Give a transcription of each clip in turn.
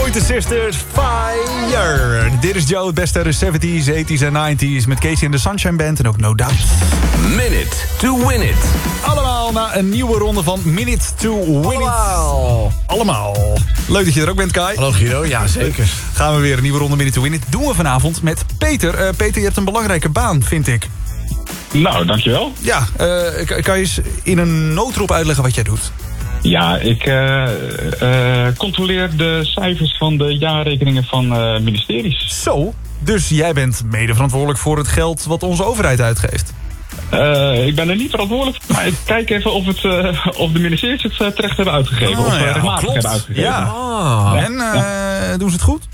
Pointer Sisters, Fire. Dit is Joe, het beste uit de 70s, 80s en 90s... met Casey en de Sunshine Band en ook No Doubt. Minute to win it. Allemaal naar een nieuwe ronde van Minute to Win It. Allemaal. Leuk dat je er ook bent, Kai. Hallo Guido, ja zeker. Gaan we weer een nieuwe ronde Minute to Win It. Doen we vanavond met Peter. Peter, je hebt een belangrijke baan, vind ik. Nou, dankjewel. Ja, kan je eens in een noodrop uitleggen wat jij doet? Ja, ik controleer de cijfers van de jaarrekeningen van ministeries. Zo, dus jij bent mede verantwoordelijk voor het geld wat onze overheid uitgeeft. Ik ben er niet verantwoordelijk voor, maar ik kijk even of de ministeries het terecht hebben uitgegeven. Of rechtmatig hebben uitgegeven. Ja. En doen ze het goed?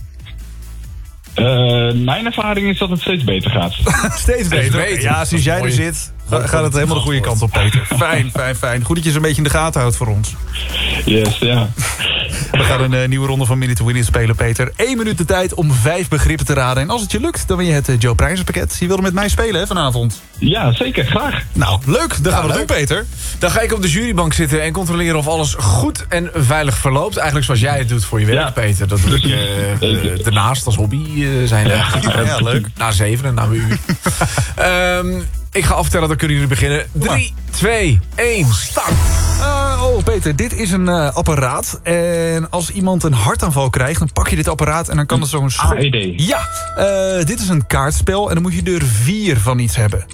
Mijn ervaring is dat het steeds beter gaat. Steeds beter. Ja, sinds jij er zit, gaat het helemaal de goede kant op, Peter. Fijn. Goed dat je ze een beetje in de gaten houdt voor ons. Yes, ja. We gaan een nieuwe ronde van Minute to Win It spelen, Peter. 1 minuut de tijd om 5 begrippen te raden. En als het je lukt, dan win je het Joe prijzenpakket. Je wilde met mij spelen, hè, vanavond? Ja, zeker. Graag. Nou, leuk. Dan gaan we dat doen, Peter. Dan ga ik op de jurybank zitten en controleren of alles goed en veilig verloopt. Eigenlijk zoals jij het doet voor je werk, Peter. Dat doe ik daarnaast als hobby. Ja, leuk. Na 7 en na uur. Ik ga aftellen, dan kunnen jullie beginnen. 3, 2, 1, start! Peter, dit is een apparaat. En als iemand een hartaanval krijgt, dan pak je dit apparaat en dan kan er zo'n AED. Ja, dit is een kaartspel en dan moet je er 4 van iets hebben.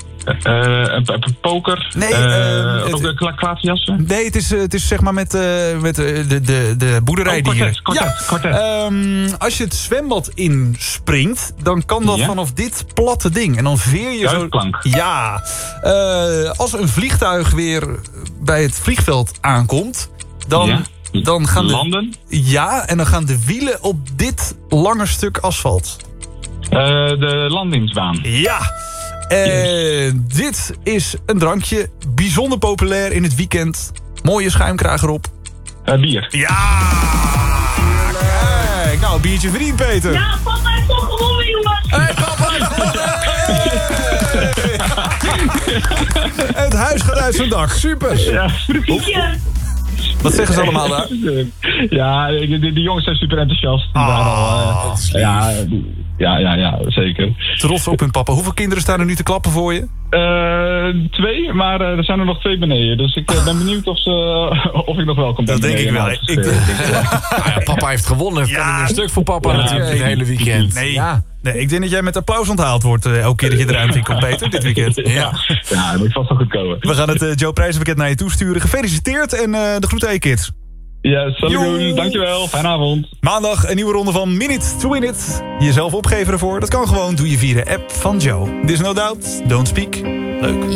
Poker? Nee, ook de klaasjassen? Nee, het is zeg maar met de boerderijdieren. Kwartet. Als je het zwembad inspringt, dan kan dat vanaf dit platte ding. En dan veer je zo... Duikplank. Ja. Als een vliegtuig weer bij het vliegveld aankomt, dan gaan landen? Ja, en dan gaan de wielen op dit lange stuk asfalt. De landingsbaan. Ja. Dit is een drankje, bijzonder populair in het weekend. Mooie schuimkraag erop. Bier. Ja! Kijk, nou, biertje vriend, Peter. Ja, papa heeft toch gewonnen, jongens. Hey, papa heeft gewonnen! Het huis gaat uit zijn dak. Super. Ja, Wat zeggen ze allemaal daar? Ja, die jongens zijn super enthousiast. Die waren ja, zeker. Trots op hun papa. Hoeveel kinderen staan er nu te klappen voor je? 2, maar er zijn er nog 2 beneden. Dus ik ben benieuwd of ik nog welkom ben. Dat denk ik wel. Papa heeft gewonnen. Het kan niet een stuk voor papa natuurlijk het hele weekend. Nee, ik denk dat jij met applaus onthaald wordt elke keer dat je eruit in komt, Peter, dit weekend. Ja, dat moet vast wel goed komen. We gaan het Joe prijzenpakket naar je toesturen. Gefeliciteerd en de groeten aan je kids. Ja, salut, dankjewel. Fijne avond. Maandag een nieuwe ronde van Minute to Win It. Jezelf opgeven ervoor. Dat kan gewoon. Doe je via de app van Joe. This No Doubt. Don't Speak. Leuk.